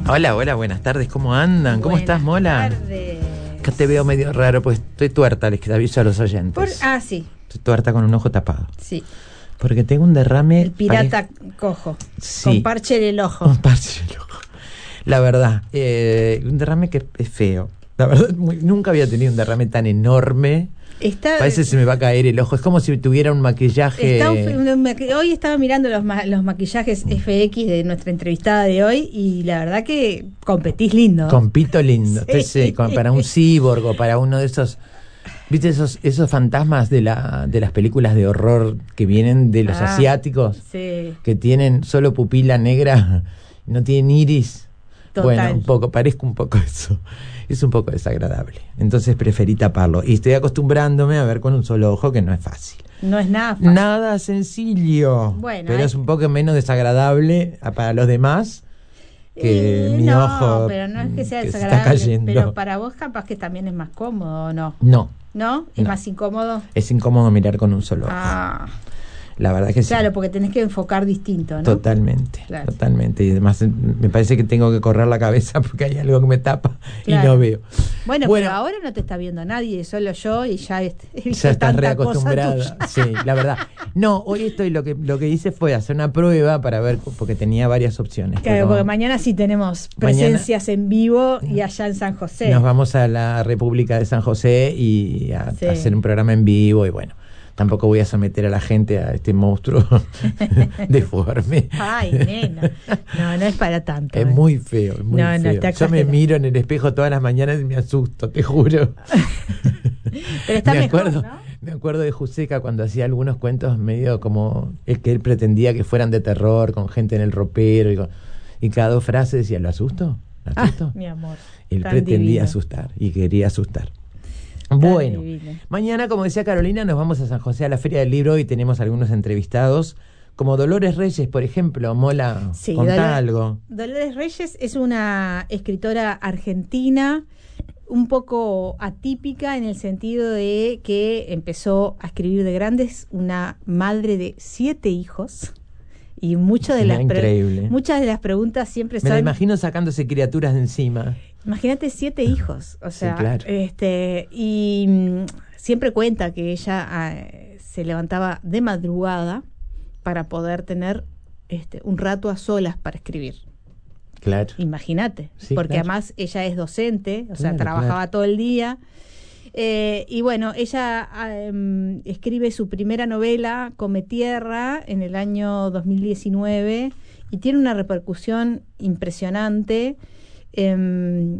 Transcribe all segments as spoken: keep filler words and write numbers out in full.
Hola, hola, buenas tardes, ¿cómo andan? ¿Cómo Buenas estás, Mola? tardes. Que te veo medio raro, pues estoy tuerta, les aviso a los oyentes. Por, ah, sí. Estoy tuerta con un ojo tapado. Sí. Porque tengo un derrame. El pirata pare... cojo. Sí. Con parche en el ojo. Con parche en el ojo. La verdad, eh, un derrame que es feo. La verdad, muy, nunca había tenido un derrame tan enorme. Está, Parece que se me va a caer el ojo. Es como si tuviera un maquillaje. Está un, un, hoy estaba mirando los, los maquillajes F X de nuestra entrevistada de hoy y la verdad que competís lindo. Compito lindo. Sí. Entonces, con, para un cyborg o para uno de esos. ¿Viste esos, esos fantasmas de, la, de las películas de horror que vienen de los ah, asiáticos? Sí. Que tienen solo pupila negra, no tienen iris. Total. Bueno, un poco, parezco un poco eso. Es un poco desagradable. Entonces preferí taparlo. Y estoy acostumbrándome a ver con un solo ojo, que no es fácil. No es nada fácil. Nada sencillo. Bueno, pero hay... es un poco menos desagradable para los demás que eh, mi no, ojo. Pero no es que sea que desagradable. se está cayendo. Pero para vos capaz que también es más cómodo, ¿o no? No. ¿No? ¿Es no. más incómodo? Es incómodo mirar con un solo ojo. Ah. La verdad que claro, sí. Claro, porque tenés que enfocar distinto, ¿no? Totalmente, claro. totalmente. Y además me parece que tengo que correr la cabeza porque hay algo que me tapa claro. y no veo. Bueno, bueno, pero ahora no te está viendo nadie, solo yo y ya, he ya estás reacostumbrada. Sí, la verdad. No, hoy estoy lo que lo que hice fue hacer una prueba para ver, porque tenía varias opciones. Claro, porque mañana sí tenemos presencias mañana, en vivo y allá en San José. Nos vamos a la República de San José y a, sí. a hacer un programa en vivo y bueno. Tampoco voy a someter a la gente a este monstruo deforme. Ay, nena. No, no es para tanto. Es ¿eh? muy feo, es muy no, feo. No, Yo me miro en el espejo todas las mañanas y me asusto, te juro. Pero está me mejor, acuerdo, ¿no? Me acuerdo de Juseca cuando hacía algunos cuentos medio como el que él pretendía que fueran de terror, con gente en el ropero y, con, y cada dos frases decía, ¿lo asusto? ¿Lo asusto? Ah, mi amor. Él pretendía divino. asustar y quería asustar. Bueno, mañana, como decía Carolina, nos vamos a San José a la Feria del Libro y tenemos algunos entrevistados, como Dolores Reyes, por ejemplo. Mola, sí, contá Dolores, algo. Dolores Reyes es una escritora argentina un poco atípica en el sentido de que empezó a escribir de grandes, una madre de siete hijos. Y mucho de las increíble. muchas de las preguntas siempre son... Me la imagino sacándose criaturas de encima. Imagínate siete hijos, o sea, sí, claro. este y mmm, siempre cuenta que ella eh, se levantaba de madrugada para poder tener este un rato a solas para escribir. Claro. Imagínate, sí, porque claro. además ella es docente, o claro, sea, trabajaba claro. todo el día. Eh, y bueno, ella eh, escribe su primera novela, Come Tierra, en el año dos mil diecinueve y tiene una repercusión impresionante eh,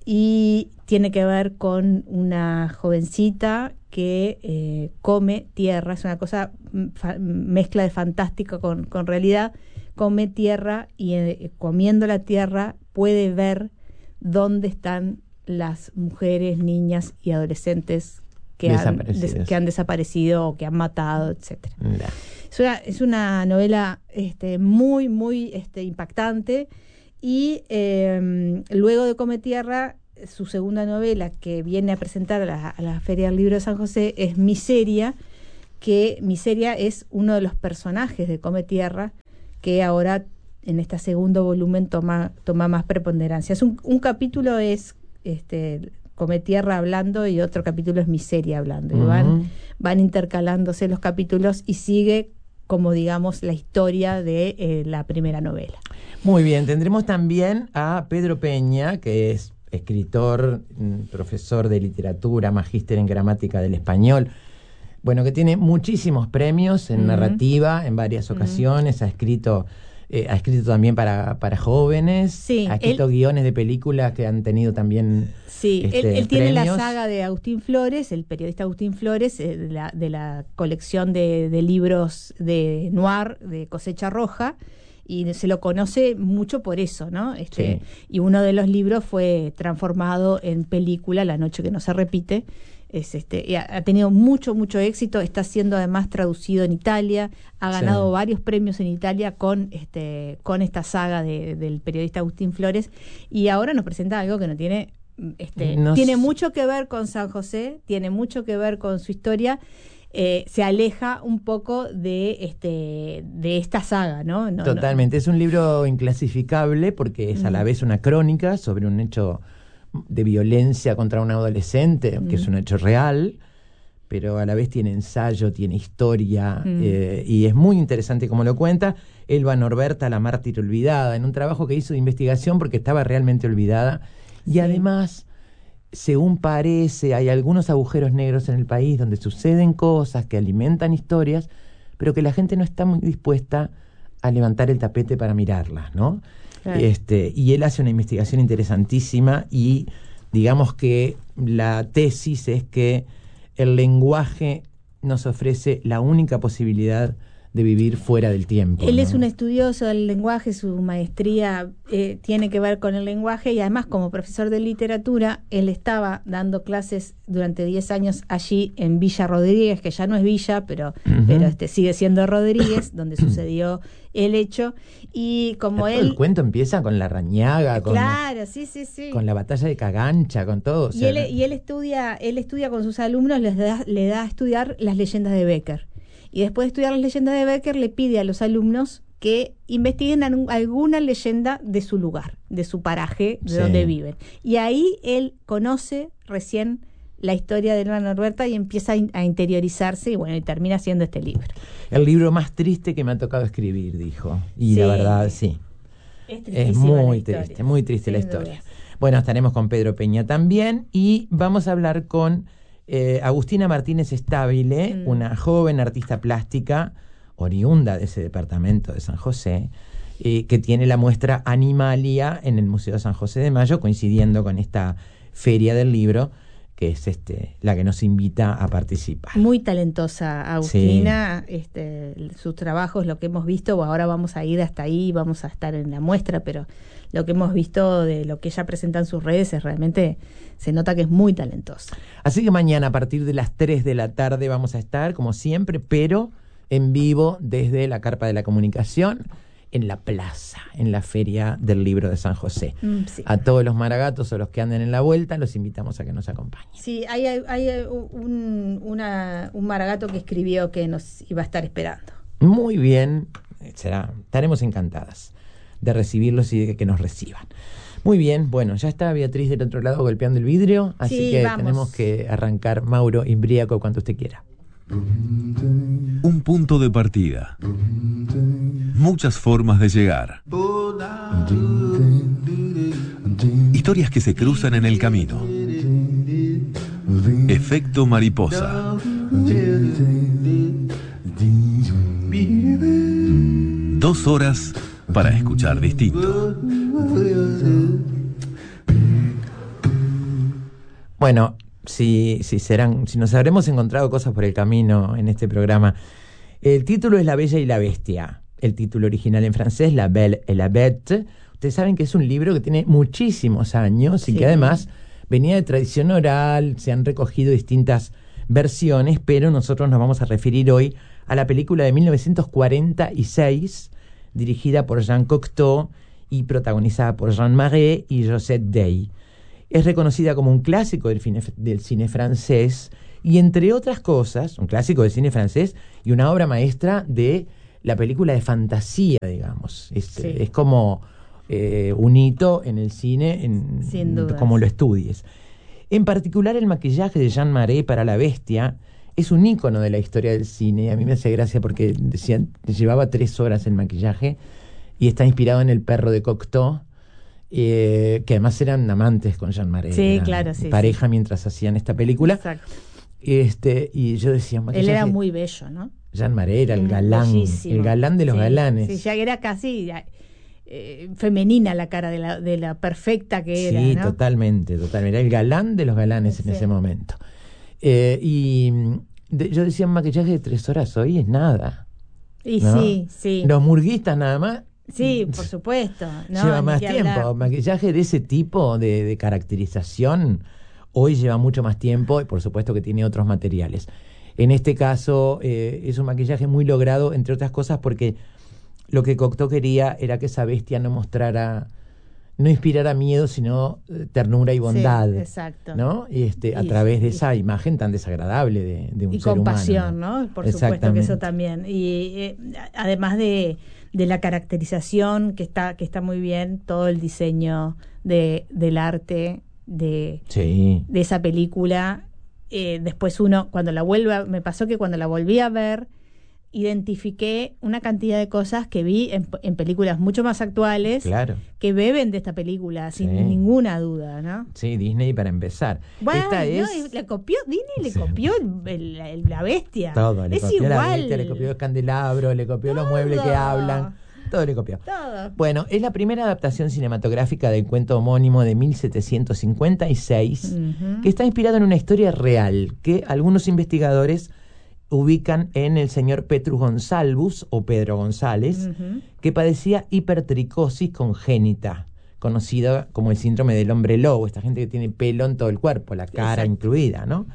y tiene que ver con una jovencita que eh, come tierra, es una cosa, fa- mezcla de fantástica con, con realidad, come tierra y eh, comiendo la tierra puede ver dónde están las mujeres, niñas y adolescentes que han, des, que han desaparecido o que han matado, etcétera. Nah. Es una, es una novela este, muy, muy este, impactante y eh, luego de Come Tierra, su segunda novela que viene a presentar a la, a la Feria del Libro de San José es Miseria, que Miseria es uno de los personajes de Come Tierra que ahora en este segundo volumen toma, toma más preponderancia. Es un, un capítulo es Este, Come Tierra hablando y otro capítulo es Miseria hablando. Uh-huh. Y van, van intercalándose los capítulos y sigue como digamos la historia de eh, la primera novela. Muy bien, tendremos también a Pedro Peña, que es escritor, profesor de literatura, magíster en gramática del español. Bueno, que tiene muchísimos premios en uh-huh. narrativa en varias ocasiones, uh-huh. ha escrito... Eh, ha escrito también para, para jóvenes, sí, ha escrito él, guiones de películas que han tenido también Sí, este, él, él tiene premios. La saga de Agustín Flores, el periodista Agustín Flores, eh, de, la, de la colección de, de libros de noir, de Cosecha Roja, y se lo conoce mucho por eso, ¿no? Este, sí. Y uno de los libros fue transformado en película, La noche que no se repite. Es este, y ha, ha tenido mucho, mucho éxito, está siendo además traducido en Italia, ha ganado sí. varios premios en Italia con este con esta saga de, del periodista Agustín Flores, y ahora nos presenta algo que no tiene, este, nos... tiene mucho que ver con San José, tiene mucho que ver con su historia, eh, se aleja un poco de este de esta saga, ¿no? no Totalmente, no. Es un libro inclasificable porque es a la vez una crónica sobre un hecho de violencia contra un adolescente, mm. que es un hecho real, pero a la vez tiene ensayo, tiene historia, mm. eh, y es muy interesante como lo cuenta. Elba Norberta, la mártir olvidada, en un trabajo que hizo de investigación porque estaba realmente olvidada, y sí. además, según parece, hay algunos agujeros negros en el país donde suceden cosas que alimentan historias, pero que la gente no está muy dispuesta a levantar el tapete para mirarlas, ¿no? Claro. Este, y él hace una investigación interesantísima y digamos que la tesis es que el lenguaje nos ofrece la única posibilidad de vivir fuera del tiempo. Él ¿no? es un estudioso del lenguaje, su maestría eh, tiene que ver con el lenguaje y además como profesor de literatura, él estaba dando clases durante diez años allí en Villa Rodríguez, que ya no es Villa, pero, uh-huh. pero este sigue siendo Rodríguez, donde sucedió el hecho. Y como Todo él... El cuento empieza con la Rañaga, con, claro, sí, sí, sí. con la batalla de Cagancha, con todo. O y, sea, él, y él estudia, él estudia con sus alumnos, les da, le da a estudiar las leyendas de Becker. Y después de estudiar las leyendas de Becker, le pide a los alumnos que investiguen alguna leyenda de su lugar, de su paraje, de sí. donde viven. Y ahí él conoce recién la historia de Elba Norberta y empieza a, in- a interiorizarse y bueno, y termina haciendo este libro. El libro más triste que me ha tocado escribir, dijo. Y sí. la verdad, sí. Es, es muy triste, muy triste la historia. Dudas. Bueno, estaremos con Pedro Peña también y vamos a hablar con Eh, Agustina Martínez Estabile, mm. una joven artista plástica oriunda de ese departamento de San José, eh, que tiene la muestra Animalia en el Museo de San José de Mayo, coincidiendo con esta feria del libro, que es este la que nos invita a participar. Muy talentosa Agustina, sí. este, sus trabajos, lo que hemos visto, ahora vamos a ir hasta ahí, vamos a estar en la muestra, pero lo que hemos visto de lo que ella presenta en sus redes es realmente, se nota que es muy talentosa. Así que mañana a partir de las tres de la tarde vamos a estar, como siempre, pero en vivo desde la Carpa de la Comunicación, en la plaza, en la Feria del Libro de San José. Mm, sí. A todos los maragatos o los que anden en la vuelta, los invitamos a que nos acompañen. Sí, hay, hay, hay un, una, un maragato que escribió que nos iba a estar esperando. Muy bien, será, estaremos encantadas de recibirlos y de que nos reciban. Muy bien, bueno, ya está Beatriz del otro lado golpeando el vidrio, así sí, que vamos. Tenemos que arrancar. Mauro, Imbriaco, cuando usted quiera. Un punto de partida. Muchas formas de llegar. Historias que se cruzan en el camino. Efecto mariposa. Dos horas para escuchar distinto. Bueno, si, si serán, si nos habremos encontrado cosas por el camino en este programa. El título es La Bella y la Bestia. El título original en francés, La Belle et la Bête. Ustedes saben que es un libro que tiene muchísimos años y sí. que además venía de tradición oral, se han recogido distintas versiones, pero nosotros nos vamos a referir hoy a la película de mil novecientos cuarenta y seis, dirigida por Jean Cocteau y protagonizada por Jean Marais y Josette Day. Es reconocida como un clásico del cine, del cine francés y, entre otras cosas, un clásico del cine francés y una obra maestra de la película de fantasía, digamos. Es, sí. es como eh, un hito en el cine, en, Sin dudas. Como lo estudies. En particular, el maquillaje de Jean Marais para La Bestia es un ícono de la historia del cine. A mí me hace gracia porque decían, llevaba tres horas el maquillaje y está inspirado en El perro de Cocteau, eh, que además eran amantes con Jean Marais. Sí, claro, sí. Pareja sí. mientras hacían esta película. Exacto. Este, y yo decía, él era muy bello, ¿no? Jean Marais era el galán, Bellísimo. el galán de los sí, galanes. Sí, ya era casi eh, femenina la cara de la, de la perfecta que era, sí, ¿no? totalmente, totalmente. Era el galán de los galanes sí. en ese momento. Eh, y de, yo decía, un maquillaje de tres horas hoy es nada. Y ¿no? sí, sí. Los murguistas nada más. Sí, por supuesto. No, lleva más tiempo. Hablar. Maquillaje de ese tipo de, de caracterización hoy lleva mucho más tiempo y por supuesto que tiene otros materiales. En este caso eh, es un maquillaje muy logrado, entre otras cosas, porque lo que Cocteau quería era que esa bestia no mostrara no inspirara miedo, sino eh, ternura y bondad. Sí, exacto. ¿No? Y este, a Y- través de y- esa imagen tan desagradable de, de un y ser compasión, humano. ¿no? Por supuesto que Exactamente. eso también. Y eh, además de, de la caracterización que está que está muy bien, todo el diseño de, del arte de, Sí. de esa película. Eh, después uno, cuando la vuelve, a- me pasó que cuando la volví a ver, identifiqué una cantidad de cosas que vi en, en películas mucho más actuales Claro. que beben de esta película, sin Sí. ninguna duda, ¿no? Sí, Disney para empezar. Bueno, Esta no, es... y le copió, Disney le Sí. copió el- el- el- la bestia. Todo, le es copió igual. la bestia, le copió el candelabro, le copió los muebles que Todo. hablan, todo le copió. Todo. Bueno, es la primera adaptación cinematográfica del cuento homónimo de mil setecientos cincuenta y seis, Ujú. que está inspirado en una historia real que algunos investigadores ubican en el señor Petrus Gonsalvus, o Pedro González, Ujú. que padecía hipertricosis congénita, conocida como el síndrome del hombre lobo, esta gente que tiene pelo en todo el cuerpo, la cara Exacto. incluida, ¿no?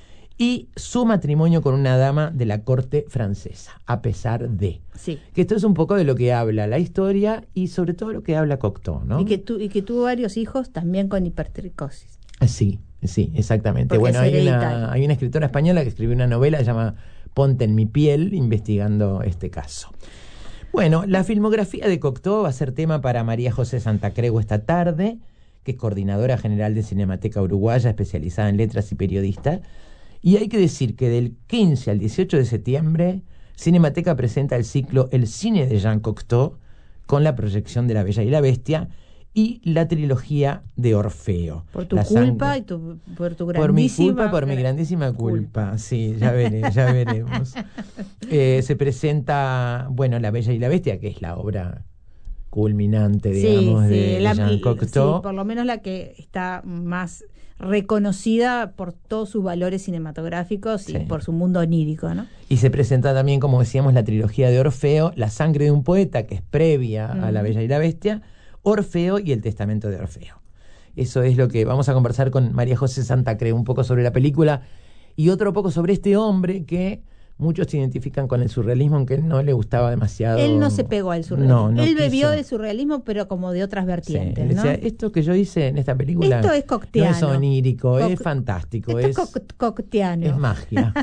Y su matrimonio con una dama de la corte francesa, a pesar de... Sí. Que esto es un poco de lo que habla la historia y sobre todo lo que habla Cocteau, ¿no? Y que, tu, y que tuvo varios hijos también con hipertricosis. Sí, sí, exactamente. Porque Bueno, es hay hereditario. una, hay una escritora española que escribió una novela que se llama Ponte en mi piel, investigando este caso. Bueno, la filmografía de Cocteau va a ser tema para María José Santacrego esta tarde, que es coordinadora general de Cinemateca Uruguaya, especializada en letras y periodista. Y hay que decir que del quince al dieciocho de septiembre, Cinemateca presenta el ciclo El cine de Jean Cocteau, con la proyección de La Bella y la Bestia, y la trilogía de Orfeo. Por tu La culpa sangre- y tu, por tu por mi grandísima... culpa, por mi grandísima culpa. Sí, ya, veré, ya veremos. Eh, se presenta, bueno, La Bella y la Bestia, que es la obra culminante, digamos, sí, de, sí, de la- Jean Cocteau. sí, por lo menos la que está más reconocida por todos sus valores cinematográficos Sí. y por su mundo onírico, ¿no? Y se presenta también, como decíamos, la trilogía de Orfeo, La sangre de un poeta, que es previa a La Ujú. Bella y la Bestia, Orfeo y El testamento de Orfeo. Eso es lo que vamos a conversar con María José Santacreu, un poco sobre la película y otro poco sobre este hombre que muchos se identifican con el surrealismo, aunque no le gustaba demasiado. Él no se pegó al surrealismo. No, no Él bebió quiso. del surrealismo, pero como de otras Sí, vertientes, él decía, ¿no? esto que yo hice en esta película Esto es cocteano. no es onírico, Coc- es fantástico, Esto es, es co- cocteano. es magia.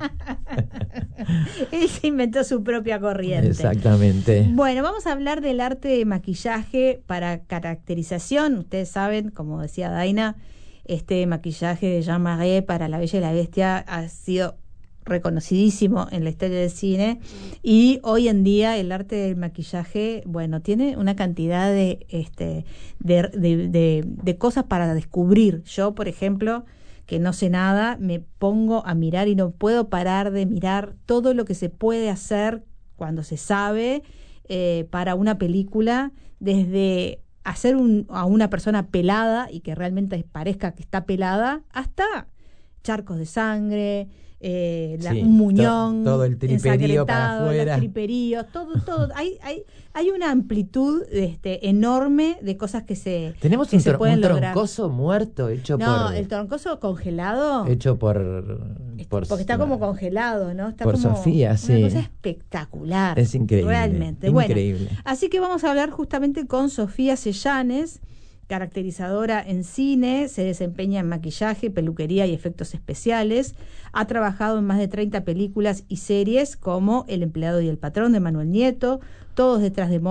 Él se inventó su propia corriente. Exactamente. Bueno, vamos a hablar del arte de maquillaje para caracterización. Ustedes saben, como decía Daina, este maquillaje de Jean Marais para La Bella y la Bestia ha sido reconocidísimo en la historia del cine, y hoy en día el arte del maquillaje, bueno, tiene una cantidad de este de, de, de, de cosas para descubrir. Yo, por ejemplo, que no sé nada, me pongo a mirar y no puedo parar de mirar todo lo que se puede hacer cuando se sabe eh, para una película, desde hacer un, a una persona pelada y que realmente parezca que está pelada, hasta charcos de sangre, eh, la- Sí, un muñón, to- todo el triperío para ensangrentado, afuera. los triperios, todo, todo. Hay, hay, hay una amplitud este, enorme de cosas que se, Tenemos que un, se tro- pueden un lograr. troncoso muerto hecho No, por el troncoso congelado, hecho por, por porque está como congelado, ¿no? Está por como Sofía, una sí. cosa espectacular. Es increíble, Realmente. increíble. Bueno, así que vamos a hablar justamente con Sofía Sellanes, caracterizadora en cine, se desempeña en maquillaje, peluquería y efectos especiales. Ha trabajado en más de treinta películas y series como El empleado y el patrón de Manuel Nieto, Todos detrás de